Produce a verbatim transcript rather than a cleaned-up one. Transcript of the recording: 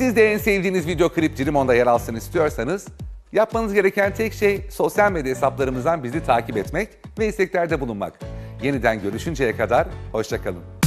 Siz de en sevdiğiniz video klip Cirimon'da yer alsın istiyorsanız yapmanız gereken tek şey sosyal medya hesaplarımızdan bizi takip etmek ve isteklerde bulunmak. Yeniden görüşünceye kadar hoşça kalın.